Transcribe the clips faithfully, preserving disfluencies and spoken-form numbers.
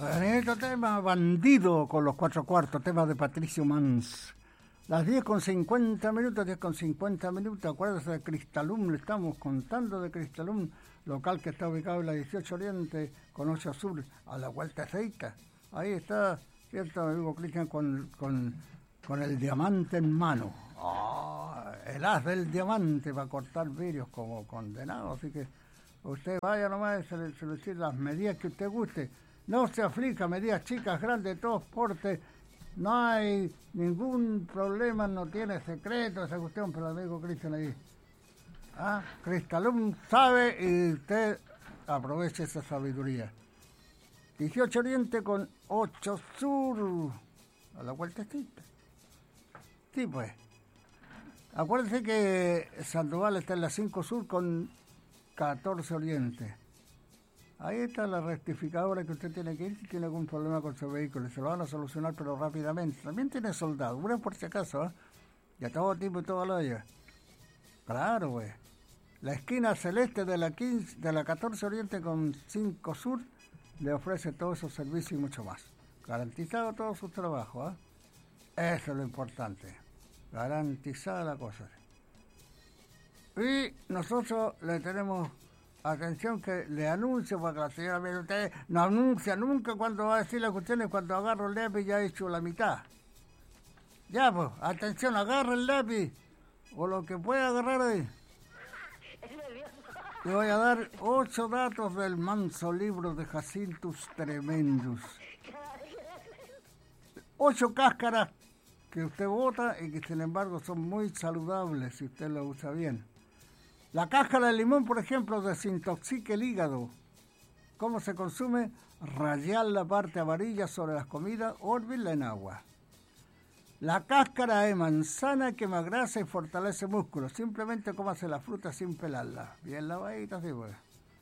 Bonito tema, Bandido, con los cuatro cuartos, tema de Patricio Mans. Las diez con cincuenta minutos, diez con cincuenta minutos, acuérdense de Cristalum, le estamos contando de Cristalum, local que está ubicado en la dieciocho Oriente, con ocho Sur, a la vuelta seca. Ahí está, cierto, amigo Cristian, con, con, con el diamante en mano. Oh, el haz del diamante para cortar vidrios como condenado, así que usted vaya nomás, se le, se le dice las medidas que usted guste. No se aflija, medidas chicas, grandes, todos portes. No hay ningún problema, no tiene secreto esa cuestión, pero el amigo Cristian ahí. Ah, Cristalum sabe y usted aproveche esa sabiduría. dieciocho Oriente con ocho Sur. A la vueltecita. Sí, pues. Acuérdense que Sandoval está en la cinco Sur con catorce Oriente. Ahí está la rectificadora que usted tiene que ir si tiene algún problema con su vehículo. Se lo van a solucionar, pero rápidamente. También tiene soldado, una por si acaso, ¿eh? Y a todo tipo y toda la olla. Claro, güey. La esquina celeste de la quince, de la catorce Oriente con cinco Sur le ofrece todos esos servicios y mucho más. Garantizado todo su trabajo, ¿eh? Eso es lo importante. Garantizada la cosa. Y nosotros le tenemos... Atención que le anuncio para que la señora, mire, usted no anuncia nunca cuando va a decir las cuestiones, cuando agarro el lápiz ya he hecho la mitad. Ya, pues, atención, agarra el lápiz, o lo que pueda agarrar ahí. Le voy a dar ocho datos del manso libro de Jacintus Tremendus. Ocho cáscaras que usted bota y que sin embargo son muy saludables si usted lo usa bien. La cáscara de limón, por ejemplo, desintoxica el hígado. ¿Cómo se consume? Rallar la parte amarilla sobre las comidas o hervirla en agua. La cáscara de manzana quema grasa y fortalece músculos. Simplemente cómase la fruta sin pelarla. Bien lavadita, así pues.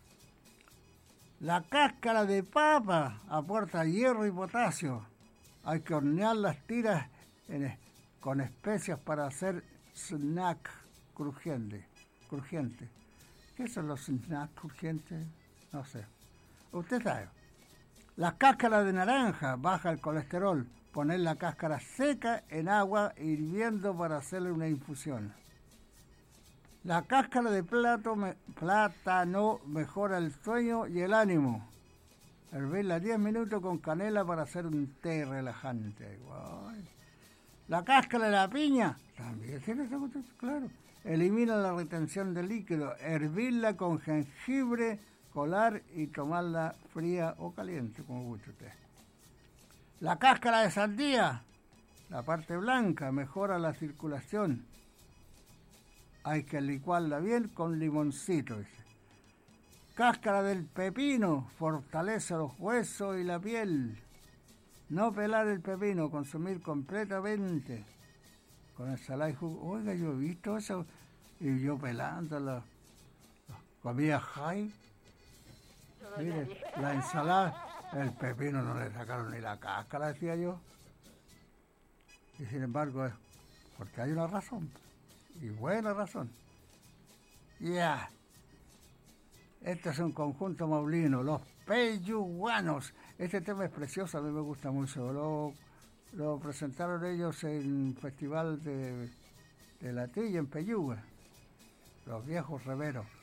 La cáscara de papa aporta hierro y potasio. Hay que hornear las tiras en, con especias para hacer snack crujiente. Crujiente. ¿Qué son los snacks crujientes? No sé. Usted sabe. La cáscara de naranja baja el colesterol. Poner la cáscara seca en agua hirviendo para hacerle una infusión. La cáscara de plato, me, plátano mejora el sueño y el ánimo. Hervirla diez minutos con canela para hacer un té relajante. Guay. La cáscara de la piña, también tiene esa cuestión, claro. Elimina la retención de líquido. Hervirla con jengibre, colar y tomarla fría o caliente, como guste usted. La cáscara de sandía, la parte blanca, mejora la circulación. Hay que licuarla bien con limoncito, dice. Cáscara del pepino, fortalece los huesos y la piel. No pelar el pepino, consumir completamente. Con ensalada y jugo. Oiga, yo he visto eso. Y yo pelando la, la comida high. Mire, la ensalada, el pepino no le sacaron ni la cáscara, decía yo. Y sin embargo, es porque hay una razón. Y buena razón. Ya. Yeah. Este es un conjunto maulino, los peyuguanos. Este tema es precioso, a mí me gusta mucho. Lo, lo presentaron ellos en un festival de, de la Trilla en Peyúgue, los viejos reveros.